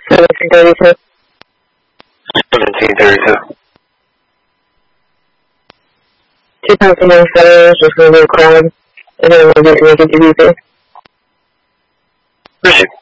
1732. 1732. 2007 just really crowd. And then we'll get to DVP. Appreciate it.